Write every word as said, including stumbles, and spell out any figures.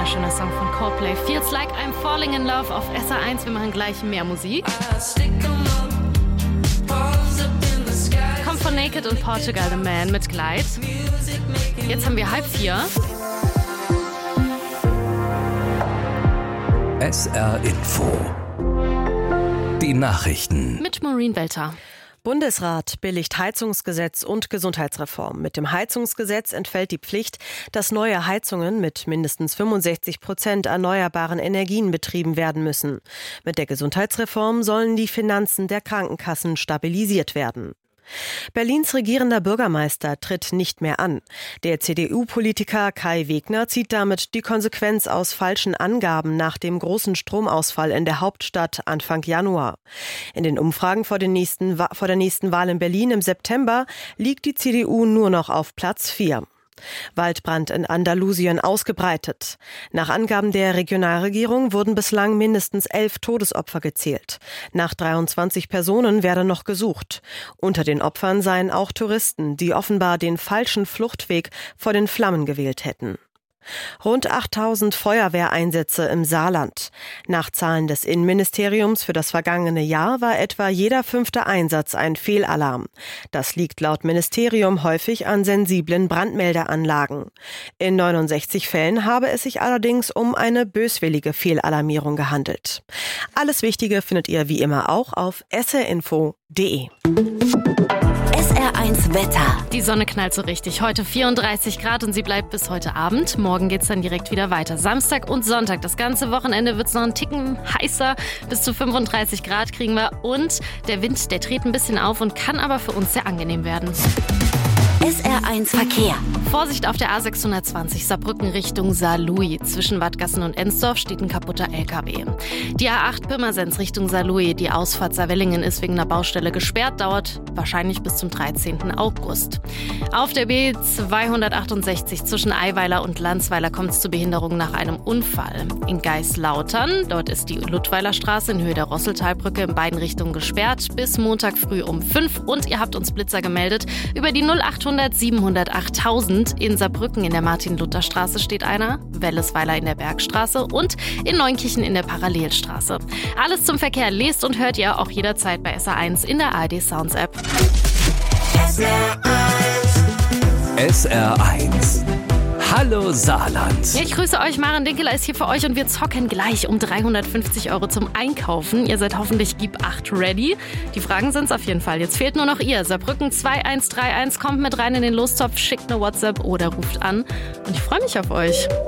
wunderschöner Song von Coldplay. Feels Like I'm Falling in Love auf S R eins. Wir machen gleich mehr Musik. Kommt von Naked und Portugal The Man mit Glide. Jetzt haben wir halb vier. S R Info. Die Nachrichten. Mit Maureen Belter. Bundesrat billigt Heizungsgesetz und Gesundheitsreform. Mit dem Heizungsgesetz entfällt die Pflicht, dass neue Heizungen mit mindestens fünfundsechzig Prozent erneuerbaren Energien betrieben werden müssen. Mit der Gesundheitsreform sollen die Finanzen der Krankenkassen stabilisiert werden. Berlins regierender Bürgermeister tritt nicht mehr an. Der C D U-Politiker Kai Wegner zieht damit die Konsequenz aus falschen Angaben nach dem großen Stromausfall in der Hauptstadt Anfang Januar. In den Umfragen vor, den nächsten, vor der nächsten Wahl in Berlin im September liegt die C D U nur noch auf Platz vier. Waldbrand in Andalusien ausgebreitet. Nach Angaben der Regionalregierung wurden bislang mindestens elf Todesopfer gezählt. Nach dreiundzwanzig Personen werde noch gesucht. Unter den Opfern seien auch Touristen, die offenbar den falschen Fluchtweg vor den Flammen gewählt hätten. Rund achttausend Feuerwehreinsätze im Saarland. Nach Zahlen des Innenministeriums für das vergangene Jahr war etwa jeder fünfte Einsatz ein Fehlalarm. Das liegt laut Ministerium häufig an sensiblen Brandmeldeanlagen. In neunundsechzig Fällen habe es sich allerdings um eine böswillige Fehlalarmierung gehandelt. Alles Wichtige findet ihr wie immer auch auf s r info punkt d e. S R eins Wetter. Die Sonne knallt so richtig. Heute vierunddreißig Grad und sie bleibt bis heute Abend. Morgen geht's dann direkt wieder weiter. Samstag und Sonntag. Das ganze Wochenende wird's noch einen Ticken heißer. Bis zu fünfunddreißig Grad kriegen wir. Und der Wind, der dreht ein bisschen auf und kann aber für uns sehr angenehm werden. S R eins Verkehr. Vorsicht auf der A sechshundertzwanzig Saarbrücken Richtung Saarlouis. Zwischen Wattgassen und Ensdorf steht ein kaputter L K W. Die A acht Pirmasens Richtung Saarlouis. Die Ausfahrt Saarwellingen ist wegen einer Baustelle gesperrt. Dauert wahrscheinlich bis zum dreizehnten August. Auf der B zweihundertachtundsechzig zwischen Eiweiler und Landsweiler kommt es zu Behinderungen nach einem Unfall. In Geislautern, dort ist die Ludweiler Straße in Höhe der Rosseltalbrücke in beiden Richtungen gesperrt. Bis Montag früh um fünf. Und ihr habt uns Blitzer gemeldet über die null achthundert siebenhundertachttausend. In Saarbrücken in der Martin-Luther-Straße steht einer, Wellesweiler in der Bergstraße und in Neunkirchen in der Parallelstraße. Alles zum Verkehr lest und hört ihr auch jederzeit bei S R eins in der A R D Sounds App. S R eins. S R eins. Hallo Saarland. Ja, ich grüße euch, Maren Dinkeler ist hier für euch und wir zocken gleich um dreihundertfünfzig Euro zum Einkaufen. Ihr seid hoffentlich Gib acht ready. Die Fragen sind's auf jeden Fall. Jetzt fehlt nur noch ihr. Saarbrücken zwei eins drei eins, kommt mit rein in den Lostopf, schickt eine WhatsApp oder ruft an. Und ich freue mich auf euch.